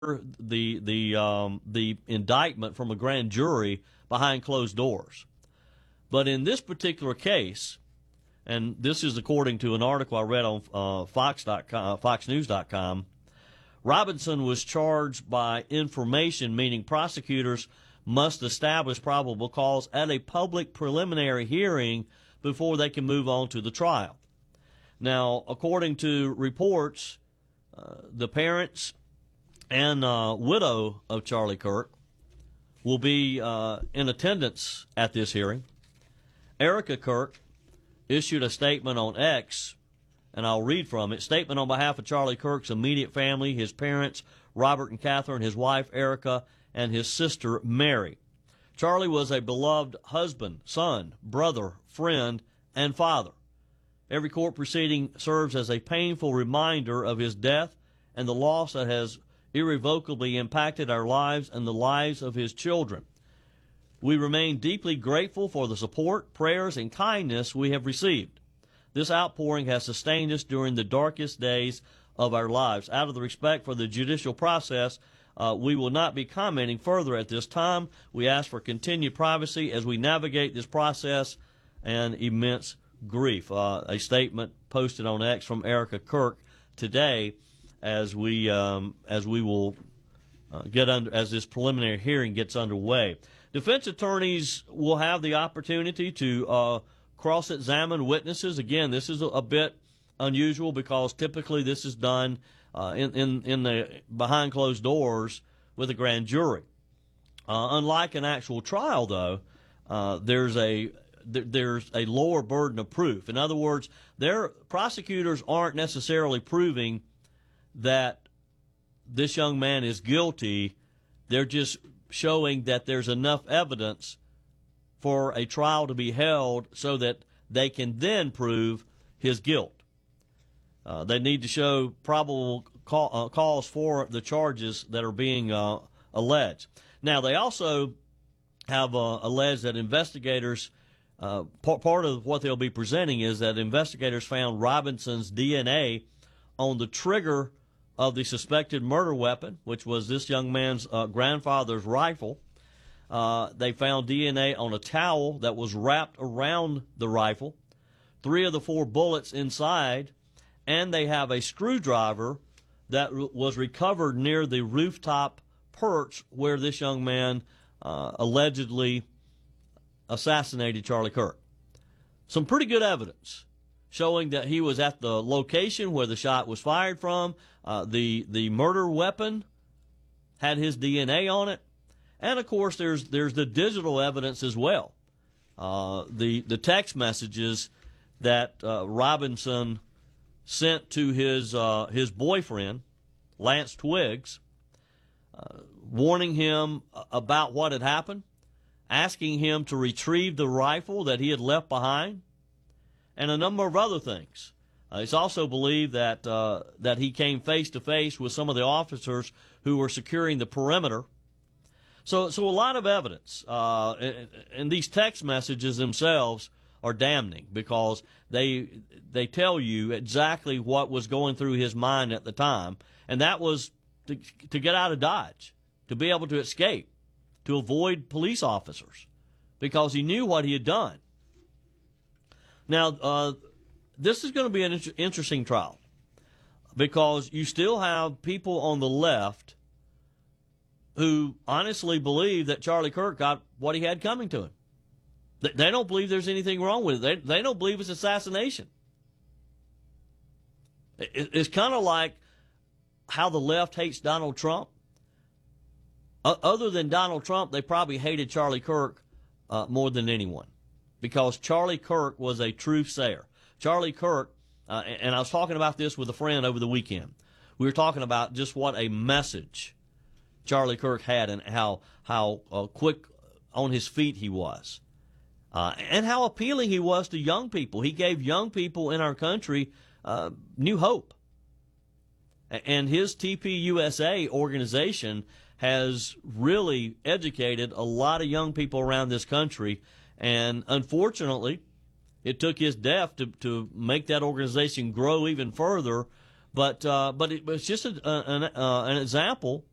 the indictment from a grand jury behind closed doors. But in this particular case, and this is according to an article I read on FoxNews.com, Robinson was charged by information, meaning prosecutors must establish probable cause at a public preliminary hearing before they can move on to the trial. Now, according to reports, the parents and widow of Charlie Kirk will be in attendance at this hearing. Erica Kirk issued a statement on X, and I'll read from it. Statement on behalf of Charlie Kirk's immediate family, his parents, Robert and Catherine, his wife, Erica, and his sister, Mary. Charlie was a beloved husband, son, brother, friend, and father. Every court proceeding serves as a painful reminder of his death and the loss that has irrevocably impacted our lives and the lives of his children. We remain deeply grateful for the support, prayers, and kindness we have received. This outpouring has sustained us during the darkest days of our lives. Out of the respect for the judicial process, we will not be commenting further at this time. We ask for continued privacy as we navigate this process and immense grief. A statement posted on X from Erica Kirk today as we will as this preliminary hearing gets underway. Defense attorneys will have the opportunity to cross-examine witnesses. Again, this is a bit unusual because typically this is done in the behind closed doors with a grand jury. Unlike an actual trial, though, there's a lower burden of proof. In other words, their prosecutors aren't necessarily proving that this young man is guilty. They're just showing that there's enough evidence for a trial to be held so that they can then prove his guilt. They need to show probable cause for the charges that are being alleged. Now, they also have alleged that investigators, part of what they'll be presenting is that investigators found Robinson's DNA on the trigger of the suspected murder weapon, which was this young man's grandfather's rifle. They found DNA on a towel that was wrapped around the rifle, 3 of the 4 bullets inside, and they have a screwdriver that was recovered near the rooftop perch where this young man allegedly assassinated Charlie Kirk. Some pretty good evidence showing that he was at the location where the shot was fired from. The murder weapon had his DNA on it. And, of course, there's the digital evidence as well. The text messages that Robinson sent to his boyfriend, Lance Twiggs, warning him about what had happened, asking him to retrieve the rifle that he had left behind, and a number of other things. It's also believed that he came face to face with some of the officers who were securing the perimeter. So a lot of evidence, and these text messages themselves are damning because they tell you exactly what was going through his mind at the time, and that was to get out of Dodge, to be able to escape, to avoid police officers, because he knew what he had done. Now, this is going to be an interesting trial because you still have people on the left who honestly believe that Charlie Kirk got what he had coming to him. They don't believe there's anything wrong with it. They don't believe it's assassination. It's kind of like how the left hates Donald Trump. Other than Donald Trump, they probably hated Charlie Kirk more than anyone because Charlie Kirk was a truth sayer. Charlie Kirk, and I was talking about this with a friend over the weekend. We were talking about just what a message Charlie Kirk had and how quick on his feet he was. And how appealing he was to young people. He gave young people in our country new hope. And his TPUSA organization has really educated a lot of young people around this country. And unfortunately, it took his death to make that organization grow even further. But it was just an example